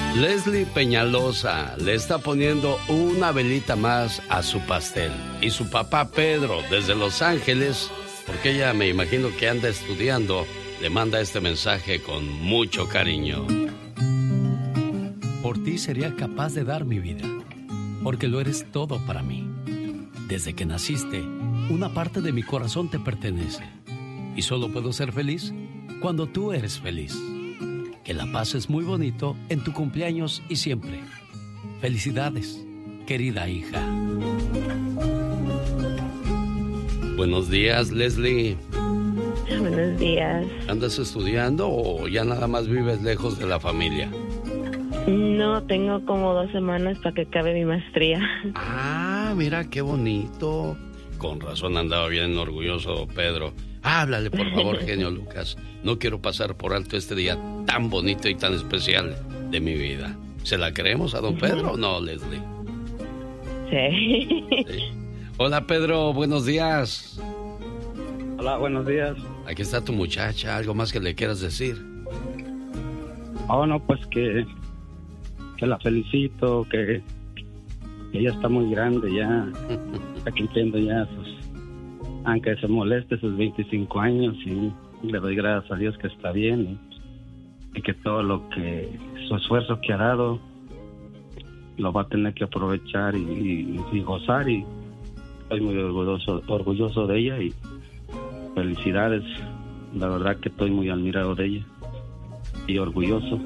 Leslie Peñalosa le está poniendo una velita más a su pastel. Y su papá Pedro, desde Los Ángeles, porque ella me imagino que anda estudiando, le manda este mensaje con mucho cariño. Por ti sería capaz de dar mi vida, porque lo eres todo para mí. Desde que naciste, una parte de mi corazón te pertenece. Y solo puedo ser feliz cuando tú eres feliz. Que la pases muy bonito en tu cumpleaños y siempre. Felicidades, querida hija. Buenos días, Leslie. Buenos días. ¿Andas estudiando o ya nada más vives lejos de la familia? No, tengo como 2 semanas para que acabe mi maestría. Ah, mira qué bonito. Con razón andaba bien orgulloso Pedro. Háblale, por favor, genio Lucas. No quiero pasar por alto este día tan bonito y tan especial de mi vida. ¿Se la creemos a don Pedro o no, Leslie? Sí. Hola, Pedro, buenos días. Hola, buenos días. Aquí está tu muchacha. ¿Algo más que le quieras decir? Oh, no, pues que la felicito, que ella está muy grande ya. Está cumpliendo ya aunque se moleste, sus 25 años, y le doy gracias a Dios que está bien y que todo su esfuerzo que ha dado lo va a tener que aprovechar y gozar, y estoy muy orgulloso de ella y felicidades. La verdad que estoy muy admirado de ella y orgulloso.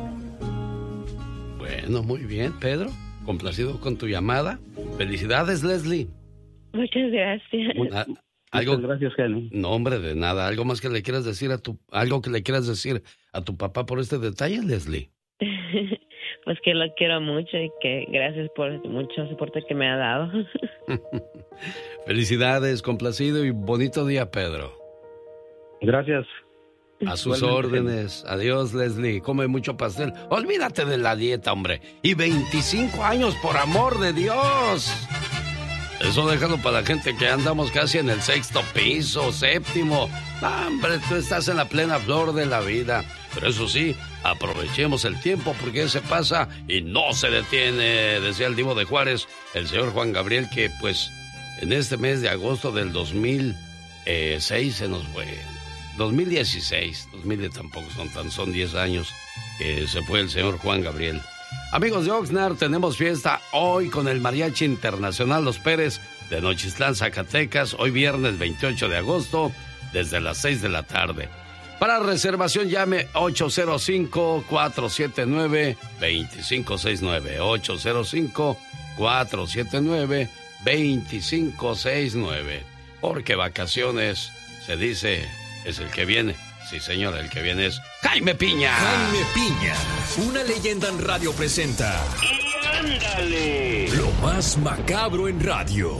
Bueno, muy bien, Pedro. Complacido con tu llamada. Felicidades, Leslie. Muchas gracias. Muchas gracias, Jenny. No, hombre, de nada. ¿Algo más que le quieras decir algo que le quieras decir a tu papá por este detalle, Leslie? Pues que lo quiero mucho y que gracias por mucho soporte que me ha dado. Felicidades, complacido y bonito día, Pedro. Gracias. A sus órdenes. Adiós, Leslie. Come mucho pastel. Olvídate de la dieta, hombre. Y 25 años, por amor de Dios. Eso déjalo para la gente que andamos casi en el 6º piso, 7º. Hombre, tú estás en la plena flor de la vida. Pero eso sí, aprovechemos el tiempo porque se pasa y no se detiene. Decía el Divo de Juárez, el señor Juan Gabriel, que pues en este mes de agosto del 2006 se nos fue. 2016, 2000 tampoco son 10 años que se fue el señor Juan Gabriel. Amigos de Oxnard, tenemos fiesta hoy con el Mariachi Internacional Los Pérez de Nochistlán, Zacatecas, hoy viernes 28 de agosto, desde las 6 de la tarde. Para reservación llame 805-479-2569, 805-479-2569, porque vacaciones, se dice, es el que viene. Sí, señor, el que viene es Jaime Piña. Jaime Piña, una leyenda en radio presenta. ¡Y ándale! Lo más macabro en radio.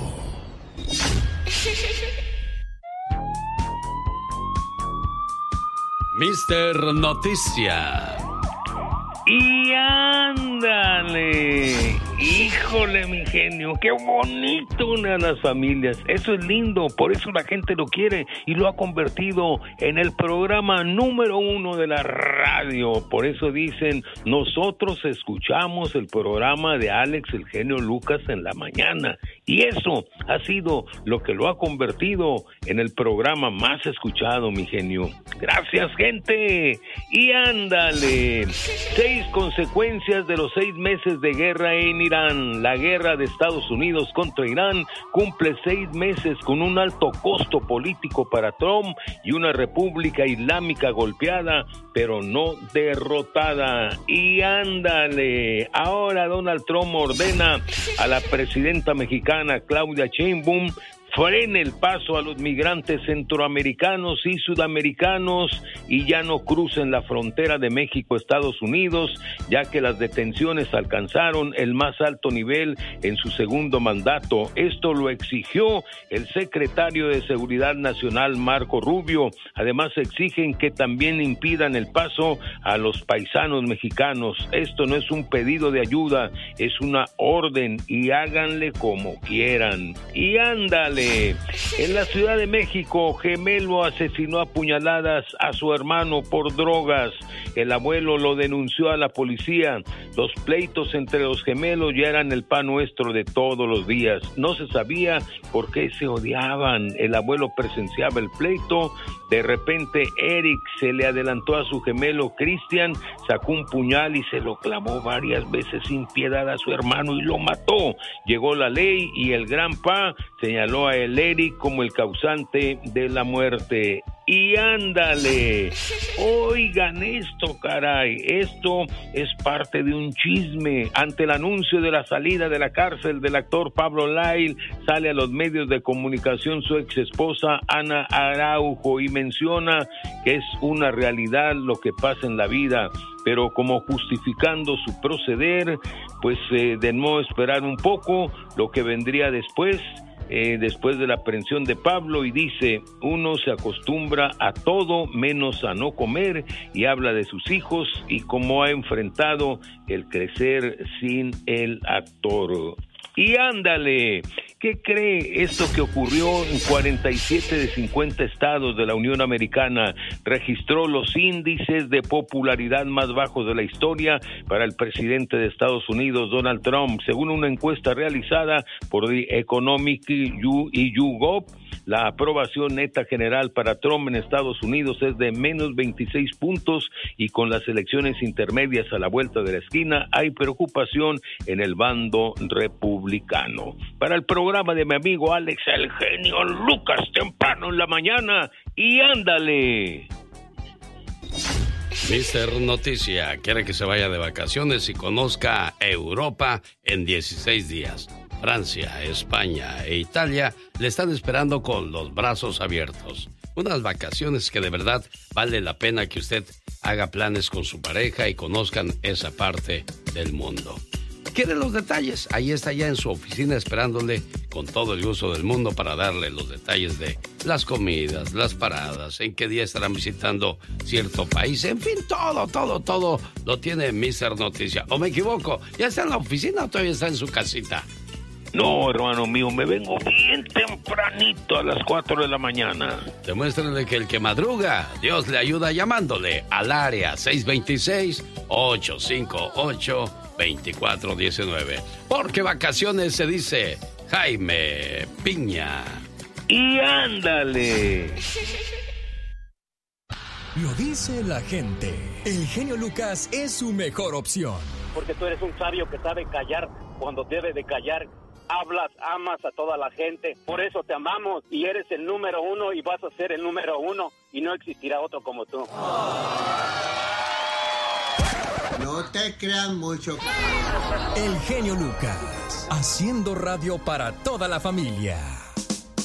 Mister Noticia. ¡Y ándale! Híjole, mi genio, qué bonito una de las familias. Eso es lindo, por eso la gente lo quiere y lo ha convertido en el programa número 1 de la radio. Por eso dicen, nosotros escuchamos el programa de Alex, el genio Lucas en la mañana. Y eso ha sido lo que lo ha convertido en el programa más escuchado, mi genio. Gracias, gente. Y ándale. 6 consecuencias de los 6 meses de guerra en Irán. La guerra de Estados Unidos contra Irán cumple 6 meses con un alto costo político para Trump y una república islámica golpeada, pero no derrotada. Y ándale, ahora Donald Trump ordena a la presidenta mexicana Claudia Sheinbaum frene el paso a los migrantes centroamericanos y sudamericanos y ya no crucen la frontera de México a Estados Unidos, ya que las detenciones alcanzaron el más alto nivel en su segundo mandato. Esto lo exigió el secretario de Seguridad Nacional, Marco Rubio. Además, exigen que también impidan el paso a los paisanos mexicanos. Esto no es un pedido de ayuda, es una orden y háganle como quieran. Y ándale. ándale. En la Ciudad de México, gemelo asesinó a puñaladas a su hermano por drogas. El abuelo lo denunció a la policía. Los pleitos entre los gemelos ya eran el pan nuestro de todos los días. No se sabía por qué se odiaban. El abuelo presenciaba el pleito. De repente Eric se le adelantó a su gemelo Cristian, sacó un puñal y se lo clavó varias veces sin piedad a su hermano y lo mató. Llegó la ley y el gran pa señaló a el Eric como el causante de la muerte. Y ándale, oigan esto, caray, esto es parte de un chisme. Ante el anuncio de la salida de la cárcel del actor Pablo Lyle, sale a los medios de comunicación su ex esposa Ana Araujo y menciona que es una realidad lo que pasa en la vida, pero como justificando su proceder, pues de no esperar un poco lo que vendría después de la aprehensión de Pablo, y dice: uno se acostumbra a todo menos a no comer, y habla de sus hijos y cómo ha enfrentado el crecer sin el actor. Y ándale, ¿qué cree? Esto que ocurrió en 47 de 50 estados de la Unión Americana registró los índices de popularidad más bajos de la historia para el presidente de Estados Unidos, Donald Trump. Según una encuesta realizada por The Economic y YouGov, la aprobación neta general para Trump en Estados Unidos es de menos 26 puntos, y con las elecciones intermedias a la vuelta de la esquina hay preocupación en el bando republicano. Para el programa de mi amigo Alex, el genio Lucas, temprano en la mañana, y ándale. Mister Noticia quiere que se vaya de vacaciones y conozca Europa en 16 días. Francia, España e Italia le están esperando con los brazos abiertos. Unas vacaciones que de verdad vale la pena que usted haga planes con su pareja y conozcan esa parte del mundo. ¿Quiere los detalles? Ahí está ya en su oficina esperándole con todo el gusto del mundo para darle los detalles de las comidas, las paradas, en qué día estarán visitando cierto país. En fin, todo lo tiene Mister Noticia. ¿O me equivoco? ¿Ya está en la oficina o todavía está en su casita? No, hermano mío, me vengo bien tempranito a las 4 de la mañana. Demuéstrenle que el que madruga, Dios le ayuda llamándole al área 626-858-2419. Porque vacaciones se dice Jaime Piña. Y ándale. Lo dice la gente. El genio Lucas es su mejor opción. Porque tú eres un sabio que sabe callar cuando debe de callar. Hablas, amas a toda la gente, por eso te amamos y eres el número uno y vas a ser el número uno y no existirá otro como tú. No te creas mucho. El genio Lucas, haciendo radio para toda la familia.